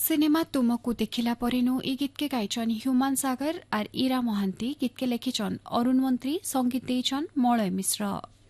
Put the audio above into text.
Cinema तुमको देखिला परिनु ई गीत के गाइछन ह्युमान सागर और ईरा महांती। गीत के लिखिछन अरुण मंत्री, संगीत देइछन मलय मिश्र।